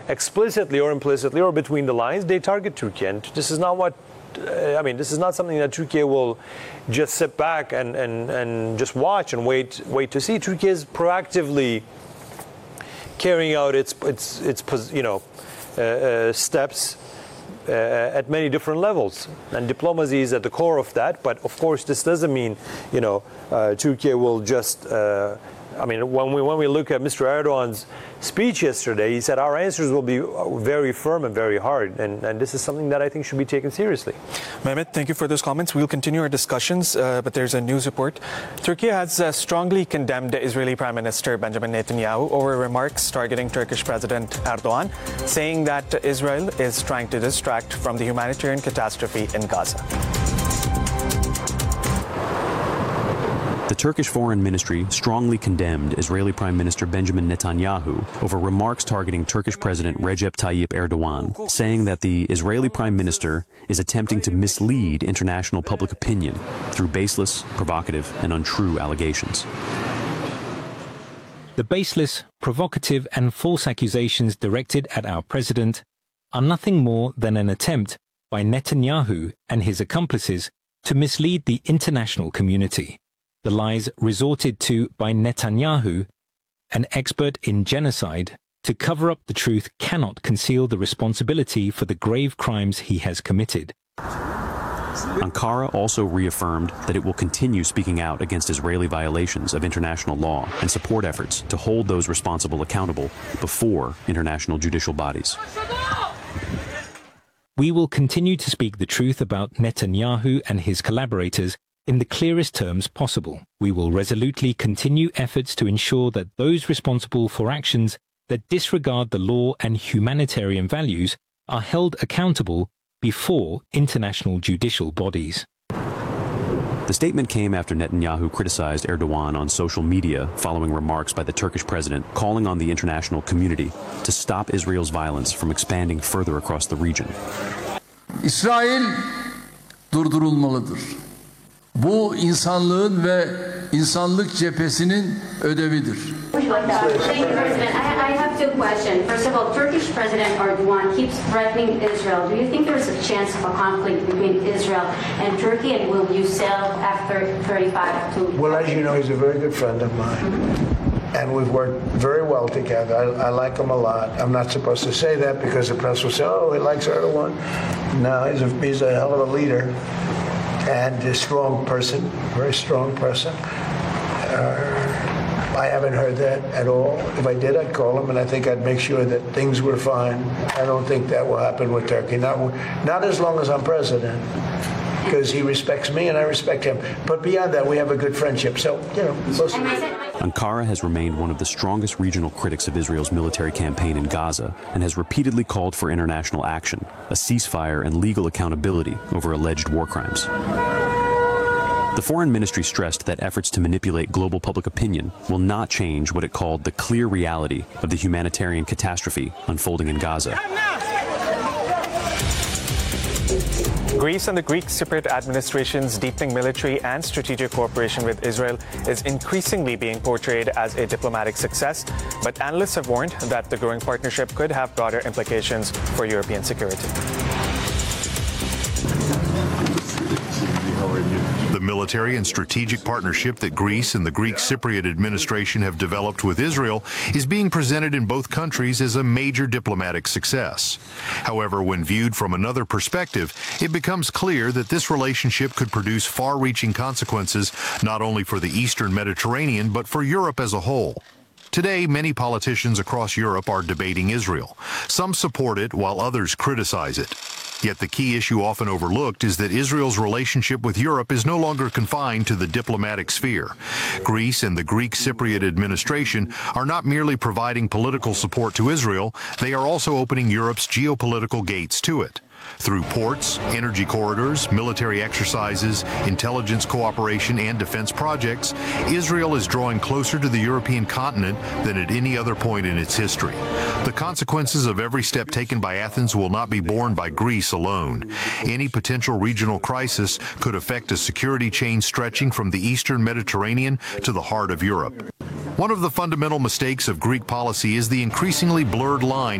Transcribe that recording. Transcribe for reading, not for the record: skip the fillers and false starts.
explicitly or implicitly or between the lines, they target Turkey. And this is not what, this is not something that Turkey will just sit back and just watch and wait to see. Turkey is proactively carrying out its steps at many different levels, and diplomacy is at the core of that. But of course, this doesn't mean Turkey will just. When we look at Mr. Erdogan's speech yesterday, he said our answers will be very firm and very hard, and this is something that I think should be taken seriously. Mehmet, thank you for those comments. We'll continue our discussions, but there's a news report. Turkey has strongly condemned Israeli Prime Minister Benjamin Netanyahu over remarks targeting Turkish President Erdogan, saying that Israel is trying to distract from the humanitarian catastrophe in Gaza. The Turkish Foreign Ministry strongly condemned Israeli Prime Minister Benjamin Netanyahu over remarks targeting Turkish President Recep Tayyip Erdogan, saying that the Israeli Prime Minister is attempting to mislead international public opinion through baseless, provocative, and untrue allegations. The baseless, provocative, and false accusations directed at our president are nothing more than an attempt by Netanyahu and his accomplices to mislead the international community. The lies resorted to by Netanyahu, an expert in genocide, to cover up the truth cannot conceal the responsibility for the grave crimes he has committed. Ankara also reaffirmed that it will continue speaking out against Israeli violations of international law and support efforts to hold those responsible accountable before international judicial bodies. We will continue to speak the truth about Netanyahu and his collaborators in the clearest terms possible. We will resolutely continue efforts to ensure that those responsible for actions that disregard the law and humanitarian values are held accountable before international judicial bodies. The statement came after Netanyahu criticized Erdogan on social media following remarks by the Turkish president calling on the international community to stop Israel's violence from expanding further across the region. İsrail durdurulmalıdır. Bu insanlığın ve insanlık cephesinin ödevidir. Thank you, President. I have two questions. First of all, Turkish President Erdogan keeps threatening Israel. Do you think there is a chance of a conflict between Israel and Turkey, and will you sell F-35 to? Well, as you know, he's a very good friend of mine. And we've worked very well together. I like him a lot. I'm not supposed to say that because the press will say, oh, he likes Erdogan. No, he's a hell of a leader. And a strong person, very strong person. I haven't heard that at all. If I did, I'd call him, and I think I'd make sure that things were fine. I don't think that will happen with Turkey. Not as long as I'm president, because he respects me and I respect him. But beyond that, we have a good friendship. So, we'll see. Ankara has remained one of the strongest regional critics of Israel's military campaign in Gaza and has repeatedly called for international action, a ceasefire, and legal accountability over alleged war crimes. The Foreign Ministry stressed that efforts to manipulate global public opinion will not change what it called the clear reality of the humanitarian catastrophe unfolding in Gaza. Greece and the Greek Cypriot administration's deepening military and strategic cooperation with Israel is increasingly being portrayed as a diplomatic success, but analysts have warned that the growing partnership could have broader implications for European security. The military and strategic partnership that Greece and the Greek Cypriot administration have developed with Israel is being presented in both countries as a major diplomatic success. However, when viewed from another perspective, it becomes clear that this relationship could produce far-reaching consequences not only for the Eastern Mediterranean but for Europe as a whole. Today, many politicians across Europe are debating Israel. Some support it while others criticize it. Yet the key issue often overlooked is that Israel's relationship with Europe is no longer confined to the diplomatic sphere. Greece and the Greek Cypriot administration are not merely providing political support to Israel, they are also opening Europe's geopolitical gates to it. Through ports, energy corridors, military exercises, intelligence cooperation, and defense projects, Israel is drawing closer to the European continent than at any other point in its history. The consequences of every step taken by Athens will not be borne by Greece alone. Any potential regional crisis could affect a security chain stretching from the Eastern Mediterranean to the heart of Europe. One of the fundamental mistakes of Greek policy is the increasingly blurred line